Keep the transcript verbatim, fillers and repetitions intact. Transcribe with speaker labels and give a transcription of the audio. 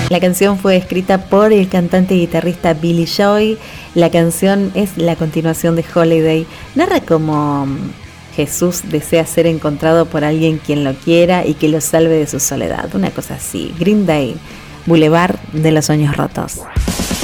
Speaker 1: La canción fue escrita por el cantante y guitarrista Billy Joy. La canción es la continuación de Holiday. Narra cómo Jesús desea ser encontrado por alguien quien lo quiera y que lo salve de su soledad. Una cosa así. Green Day, Boulevard de los Sueños Rotos.